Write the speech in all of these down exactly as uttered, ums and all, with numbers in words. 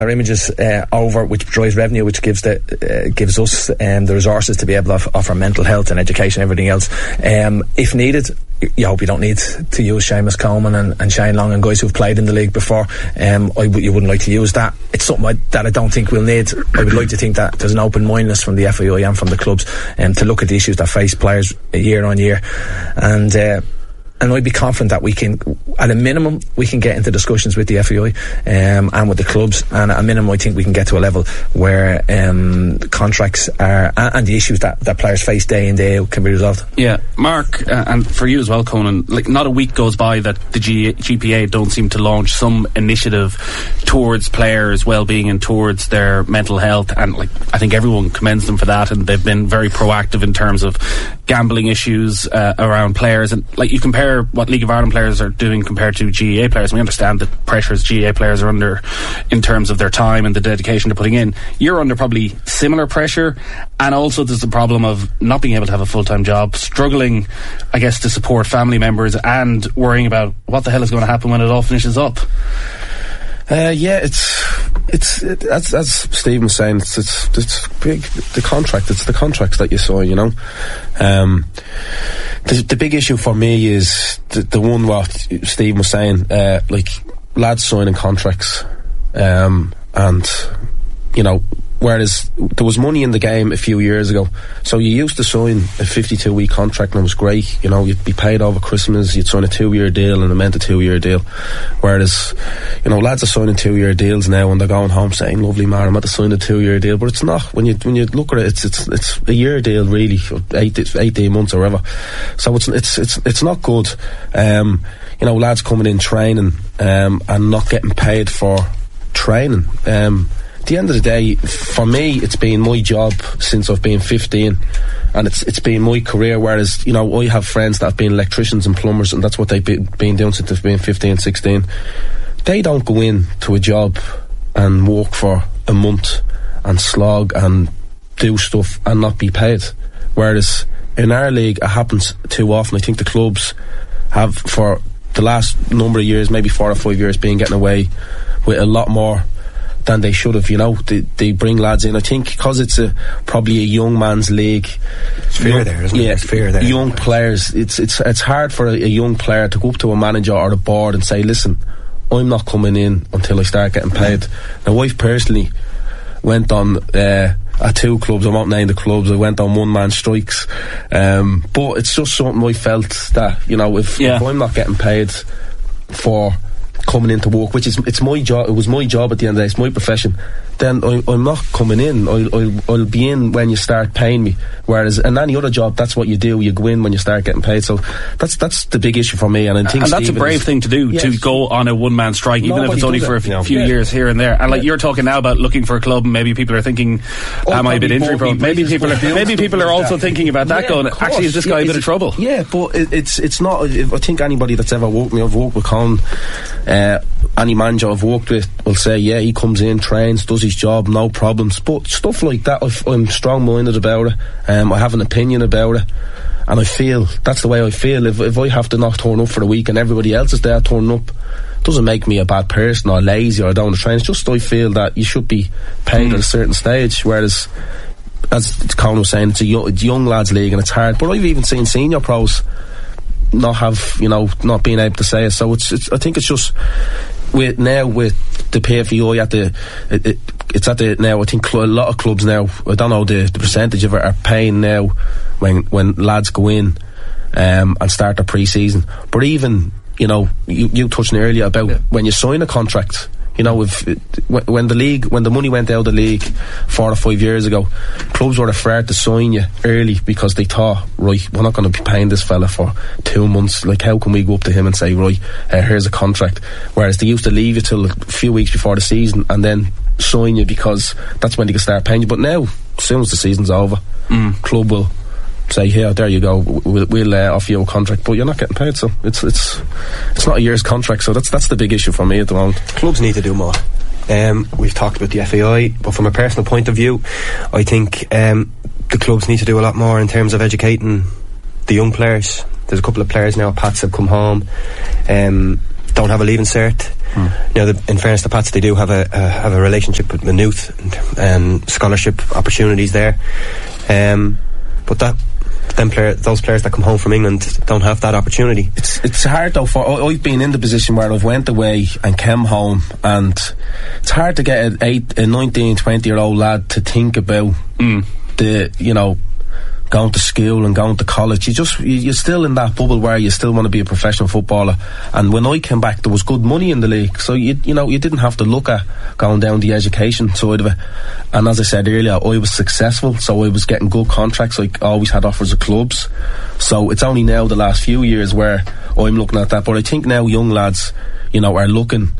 our images uh, over, which drives revenue, which gives the uh, gives us um, the resources to be able to off- offer mental health and education and everything else. Um, if needed, you hope you don't need to use Seamus Coleman and, and Shane Long and guys who've played in the league before. Um, I, you wouldn't like to use that. It's something I, that I don't think we'll need. I would like to think that there's an open-mindedness from the F I I and from the clubs um, to look at the issues that face players year on year. And uh, And I'd be confident that we can, at a minimum, we can get into discussions with the F I I um, and with the clubs. And at a minimum, I think we can get to a level where um, contracts are and the issues that, that players face day in, day out can be resolved. Yeah, Mark, uh, and for you as well, Conan, like not a week goes by that the G- GPA don't seem to launch some initiative towards players' well-being and towards their mental health. And like I think everyone commends them for that, and they've been very proactive in terms of gambling issues uh, around players. And like you compare what League of Ireland players are doing compared to G A A players, we understand the pressures G A A players are under in terms of their time and the dedication they're putting in. You're under probably similar pressure, and also there's the problem of not being able to have a full-time job, struggling I guess to support family members, and worrying about what the hell is going to happen when it all finishes up. Uh, yeah, it's it's it, as, as Stephen was saying, it's it's it's big. The contract, it's the contracts that you sign, you know. Um, the, the big issue for me is the, the one what Stephen was saying, uh, like lads signing contracts, um, and you know. Whereas there was money in the game a few years ago, so you used to sign a fifty-two week contract and it was great. You know, you'd be paid over Christmas, you'd sign a two year deal and it meant a two year deal. Whereas, you know, lads are signing two year deals now and they're going home saying, "Lovely man, I'm at to sign a two year deal," but it's not. When you when you look at it, it's it's it's a year deal really, eight eighteen months or whatever. So it's it's it's it's not good. Um, you know, lads coming in training um, and not getting paid for training. Um, At the end of the day, for me, it's been my job since I've been fifteen, and it's it's been my career. Whereas, you know, I have friends that have been electricians and plumbers, and that's what they've been, been doing since they've been fifteen, sixteen. They don't go in to a job and work for a month and slog and do stuff and not be paid. Whereas in our league, it happens too often. I think the clubs have, for the last number of years, maybe four or five years, been getting away with a lot more than they should have. You know, they, they bring lads in. I think because it's a probably a young man's league. It's fair young, there, isn't it? Yeah, it's fair there. Young players. It's it's it's hard for a, a young player to go up to a manager or a board and say, "Listen, I'm not coming in until I start getting paid." Now, I've personally went on uh, at two clubs. I won't name the clubs. I went on one man strikes, um, but it's just something I felt that, you know, if, yeah. if I'm not getting paid for coming into work, which is it's my job, it was my job at the end of the day, it's my profession, then I, I'm not coming in. I'll, I'll, I'll be in when you start paying me. Whereas in any other job, that's what you do, you go in when you start getting paid. So that's that's the big issue for me. And I think and that's a brave thing to do, yes. to go on a one man strike, even Nobody if it's only for a it, few yeah. years here and there. And like you're talking now about looking for a club, and maybe people are thinking, oh, am I a bit injury prone? Maybe people are maybe people are also thinking about that, yeah, going, actually, is this guy yeah, a bit of trouble? Yeah, but it, it's it's not. I think anybody that's ever worked with me, I've worked with Con, uh, any manager I've worked with will say, yeah, he comes in, trains, does his job, no problems. But stuff like that, I've, I'm strong-minded about it. Um, I have an opinion about it, and I feel that's the way I feel. If, if I have to not turn up for the week and everybody else is there turning up, it doesn't make me a bad person or lazy or I don't want to train. It's just I feel that you should be paid mm. at a certain stage. Whereas, as Colin was saying, it's a young, it's young lads league and it's hard. But I've even seen senior pros not have, you know, not being able to say it. So it's, it's I think it's just with now with the P F I I at the it, it, it's at the now I think cl- a lot of clubs now, I don't know the, the percentage of it, are paying now when when lads go in um, and start their pre-season. But even, you know, you, you touched earlier about yeah. when you sign a contract, you know, if it, when the league, when the money went out of the league four or five years ago, clubs were afraid to sign you early because they thought, right, we're not going to be paying this fella for two months. Like, how can we go up to him and say, right, uh, here's a contract? Whereas they used to leave you till a few weeks before the season and then sign you because that's when they can start paying you. But now, as soon as the season's over, mm. club will say, here, there you go, we'll, we'll uh, offer you a contract, but you're not getting paid. So it's it's it's not a year's contract. So that's that's the big issue for me at the moment. Clubs need to do more. Um, we've talked about the F I I, but from a personal point of view, I think um, the clubs need to do a lot more in terms of educating the young players. There's a couple of players now, Pats, have come home, um, don't have a leaving cert. Mm. You know, the, in fairness to Pats, they do have a uh, have a relationship with Maynooth and, and scholarship opportunities there. Um, but that them player, those players that come home from England don't have that opportunity. It's it's hard though. For I've been in the position where I've went away and came home, and it's hard to get an eight, a nineteen, twenty year old lad to think about mm. the you know. going to school and going to college. You just you, you're still in that bubble where you still want to be a professional footballer. And when I came back, there was good money in the league, so you you know you didn't have to look at going down the education side of it. And as I said earlier, I was successful, so I was getting good contracts. I always had offers of clubs. So it's only now the last few years where I'm looking at that. But I think now young lads, you know, are looking.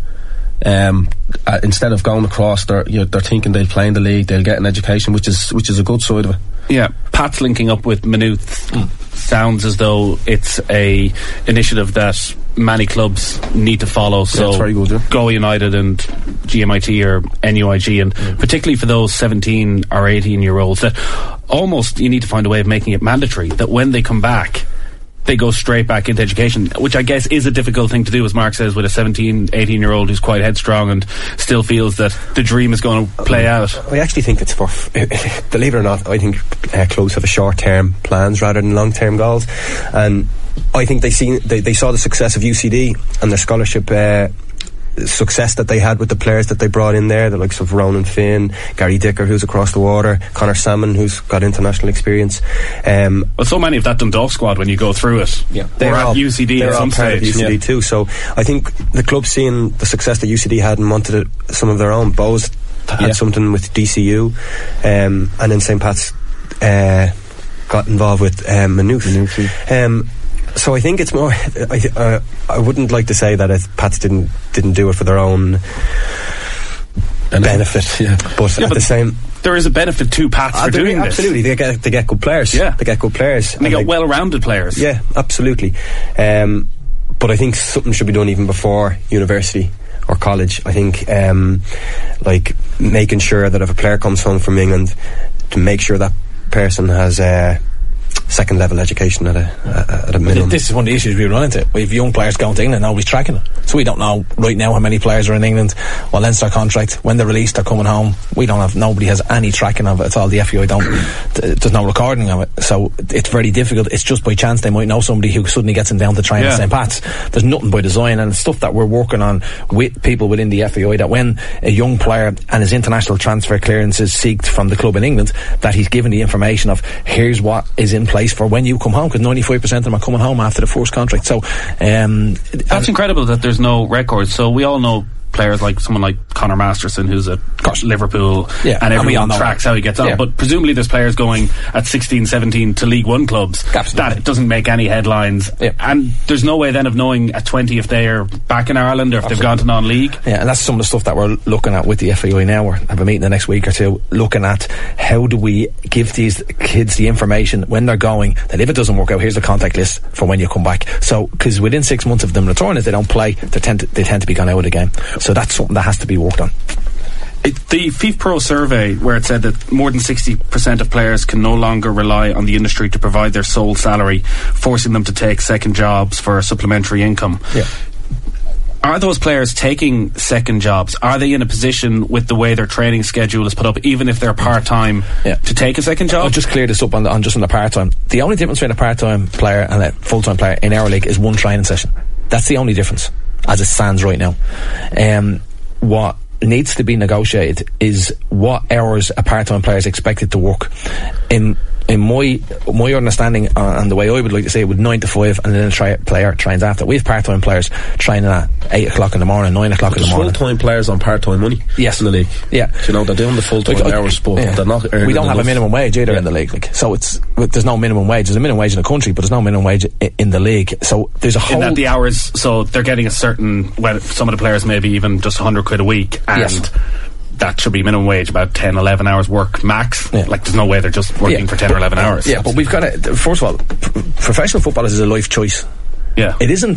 Um, uh, instead of going across, they're you know, they're thinking they'll play in the league, they'll get an education, which is which is a good side of it. Yeah, Pat's linking up with Maynooth mm. sounds as though it's a initiative that many clubs need to follow. So yeah, it's very good, yeah. Go United and G M I T or N U I G, and mm. particularly for those seventeen or eighteen year olds, that almost you need to find a way of making it mandatory that when they come back, they go straight back into education, which I guess is a difficult thing to do, as Mark says, with a seventeen, eighteen year old who's quite headstrong and still feels that the dream is going to play out. I actually think it's for, believe it or not, I think uh, clubs have a short term plans rather than long term goals, and I think they see they, they saw the success of U C D and their scholarship uh, success that they had with the players that they brought in there, the likes of Ronan Finn, Gary Dicker, who's across the water, Conor Salmon, who's got international experience. Um, well, so many of that Dundalk squad, when you go through it, yeah, they're at U C D they're at some part stage. Of U C D yeah. too. So I think the club seeing the success that U C D had and wanted it, some of their own. Bowes had yeah. something with D C U, um, and then Saint Pat's uh, got involved with um, Maynooth. Maynooth. Um, So I think it's more. I, uh, I wouldn't like to say that if Pats didn't didn't do it for their own benefit, yeah. but yeah, at but the same, there is a benefit to Pats uh, for doing absolutely, this. Absolutely, they get they get good players. Yeah, they get good players. And they get well-rounded players. Yeah, absolutely. Um, but I think something should be done even before university or college. I think um, like making sure that if a player comes home from England, to make sure that person has a uh, second level education at a, a at a minimum. This is one of the issues we run into. We have young players going to England, nobody's tracking them, so we don't know right now how many players are in England. Well, Leinster contract, when they're released, they're coming home. We don't have, nobody has any tracking of it at all. The F A I don't. There's no recording of it, so it's very difficult. It's just by chance they might know somebody who suddenly gets them down to train yeah. at Saint Pat's. There's nothing by design, and stuff that we're working on with people within the F A I, that when a young player and his international transfer clearance is seeked from the club in England, that he's given the information of here's what is in place for when you come home, because ninety-five percent of them are coming home after the first contract. So um, that's incredible that there's no records. So we all know players like someone like Conor Masterson, who's at Liverpool, yeah, and everyone and tracks how he gets on, yeah. but presumably there's players going at sixteen, seventeen to League One clubs. Absolutely. That doesn't make any headlines, yeah. and there's no way then of knowing at twenty if they are back in Ireland or if Absolutely. They've gone to non-league. Yeah, and that's some of the stuff that we're looking at with the F A I now. We're have a meeting the next week or two looking at how do we give these kids the information when they're going, that if it doesn't work out, here's the contact list for when you come back. So because within six months of them returning, if they don't play, they tend to, they tend to be gone out of the game. So that's something that has to be worked on. It, the FIFPro survey, where it said that more than sixty percent of players can no longer rely on the industry to provide their sole salary, forcing them to take second jobs for supplementary income. Yeah. Are those players taking second jobs? Are they in a position with the way their training schedule is put up, even if they're part-time, yeah. to take a second job? I'll just clear this up on, the, on just on the part-time. The only difference between a part-time player and a full-time player in our league is one training session. That's the only difference, as it stands right now. Um, what needs to be negotiated is what hours a part-time player is expected to work. In in my my understanding uh, and the way I would like to say it, would nine to five, and then a tri- player trains after. We have part-time players training at eight o'clock in the morning, nine o'clock in the morning. Full-time players on part-time money. Yes, in the league. Yeah, so, you know, they're doing the full-time like, hours, but yeah. they're not earning. We don't have enough. a minimum wage either yeah. in the league. Like, so it's there's no minimum wage. There's a minimum wage in the country, but there's no minimum wage I- in the league. So there's a whole. In that the hours, so they're getting a certain. Well, some of the players maybe even just a hundred quid a week, and. Yes. That should be minimum wage, about ten, eleven hours work max. Yeah. Like, there's no way they're just working yeah. for ten or eleven hours. Yeah, but we've got to, first of all, p- professional football is a life choice. Yeah. It isn't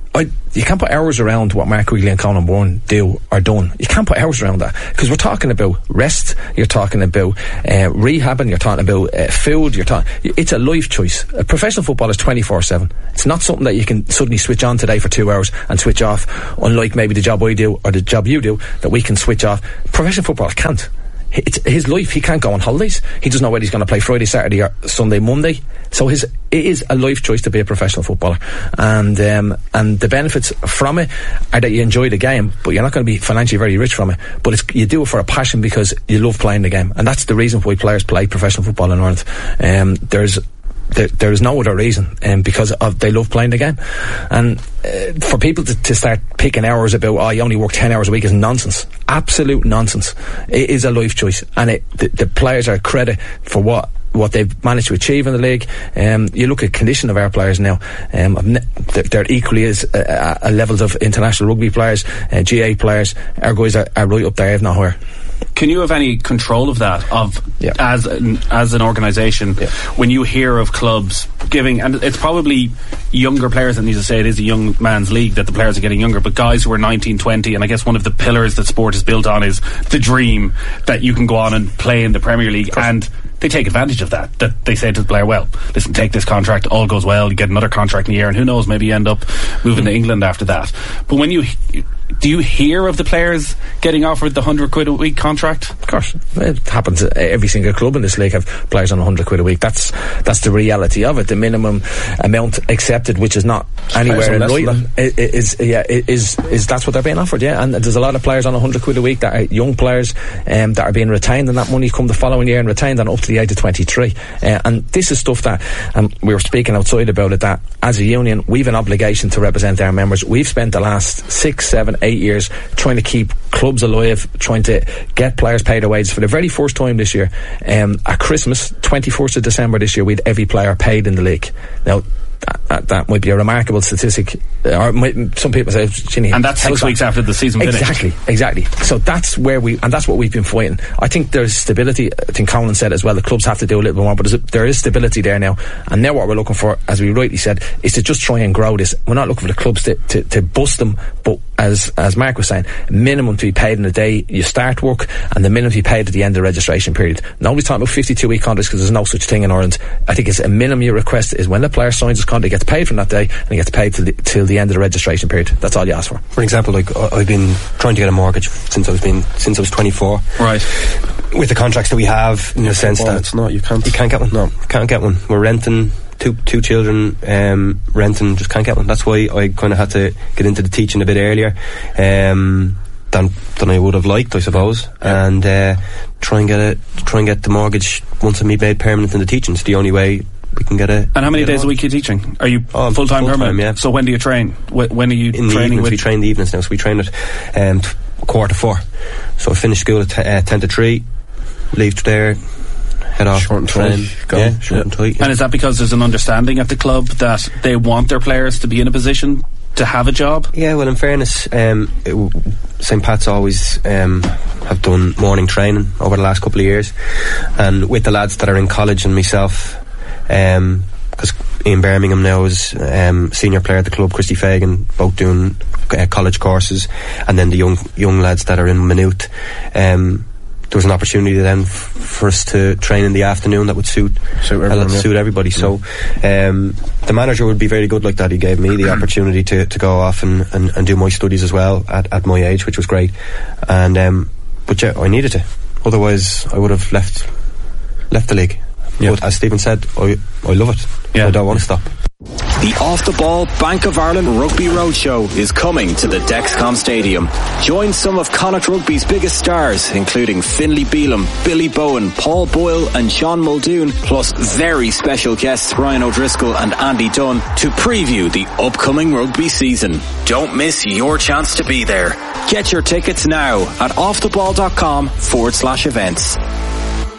I, you can't put hours around what Mark Quigley and Conan Bourne do or done. You can't put hours around that, because we're talking about rest, you're talking about uh, rehabbing, you're talking about uh, food, you're talking, it's a life choice. A professional football is twenty-four seven. It's not something that you can suddenly switch on today for two hours and switch off, unlike maybe the job I do or the job you do, that we can switch off. Professional football can't. It's his life. He can't go on holidays. He doesn't know whether he's going to play Friday, Saturday or Sunday, Monday. So his it is a life choice to be a professional footballer, and um, and the benefits from it are that you enjoy the game, but you're not going to be financially very rich from it. But it's, you do it for a passion because you love playing the game, and that's the reason why players play professional football in Ireland. Um, there's There, there is no other reason, um, because of they love playing the game. And uh, for people to, to start picking hours about, oh, you only work ten hours a week, is nonsense. Absolute nonsense. It is a life choice, and it, the, the players are credit for what what they've managed to achieve in the league. Um, you look at condition of our players now, um, they're, they're equally as uh, uh, levels of international rugby players, uh, G A players. Our guys are, are right up there, if not higher. Can you have any control of that, of yeah. as an, as an organisation, yeah. when you hear of clubs giving, and it's probably younger players that need to say it is a young man's league, that the players are getting younger, but guys who are nineteen, twenty, and I guess one of the pillars that sport is built on is the dream that you can go on and play in the Premier League, and they take advantage of that, that they say to the player, well, listen, take this contract, all goes well, you get another contract in a year, and who knows, maybe you end up moving to England after that. But when you do you hear of the players getting offered the hundred quid a week contract? Of course, it happens. Every single club in this league have players on a hundred quid a week. That's that's the reality of it. The minimum amount accepted, which is not anywhere in writing, is yeah is is that's what they're being offered. Yeah, and there's a lot of players on a hundred quid a week that are young players, um, that are being retained on that money come the following year and retained on up to the age of twenty-three. Uh, and this is stuff that, um, we were speaking outside about it, that as a union we've an obligation to represent our members. We've spent the last six, seven, eight years trying to keep clubs alive, trying to get players paid their wages. For the very first time this year, um, at Christmas, twenty-first of December this year, we had every player paid in the league. Now that, that, that might be a remarkable statistic, or might, some people say, Ginny, and that's six weeks that? after the season finished. Exactly, exactly. So that's where we, and that's what we've been fighting. I think there's stability. I think Conan said as well, the clubs have to do a little bit more, but there's, there is stability there now. And now what we're looking for, as we rightly said, is to just try and grow this. We're not looking for the clubs to, to, to bust them, but as as Mark was saying, minimum to be paid in the day you start work, and the minimum to be paid at the end of the registration period. Nobody's talking about fifty-two week contracts, because there's no such thing in Ireland. I think it's a minimum you request is when the player signs his contract, he gets paid from that day, and he gets paid till the, till the end of the registration period. That's all you ask for. For example, like I've been trying to get a mortgage since I was been since I was twenty-four. Right. With the contracts that we have, in the sense well, that it's not, you can't, you can't get one. No, can't get one. We're renting. Two two children, um, renting, just can't get one. That's why I kind of had to get into the teaching a bit earlier, um, than than I would have liked, I suppose. Yeah. And uh, try and get a try and get the mortgage once I'm made permanent in the teaching. It's the only way we can get a. And how many days a week are you teaching? Are you oh, full time permanent? Yeah. So when do you train? Wh- when are you in the training? Evenings, with we train the evenings now. So we train at um, t- quarter four. So I finish school at t- uh, ten to three. Leave there. Head off, short and train, go. Yeah, short yeah. and tight. Yeah. And is that because there's an understanding at the club that they want their players to be in a position to have a job? Yeah, well, in fairness, um, Saint Pat's always um, have done morning training over the last couple of years, and with the lads that are in college and myself, because um, Ian Birmingham now is um, senior player at the club, Christy Fagan, both doing uh, college courses, and then the young young lads that are in Maynooth. Um, there was an opportunity then f- for us to train in the afternoon that would suit suit, everyone, uh, yeah. suit everybody. So um, the manager would be very good like that. He gave me the opportunity to, to go off and, and, and do my studies as well at, at my age, which was great. And um, but yeah, I needed to. Otherwise, I would have left left the league. Yeah. But as Stephen said, I I love it. Yeah. I don't want to stop. The Off the Ball Bank of Ireland Rugby Roadshow is coming to the Dexcom Stadium. Join some of Connacht Rugby's biggest stars, including Finlay Beelum, Billy Bowen, Paul Boyle and Sean Muldoon, plus very special guests Ryan O'Driscoll and Andy Dunn, to preview the upcoming rugby season. Don't miss your chance to be there. Get your tickets now at offtheball.com forward slash events.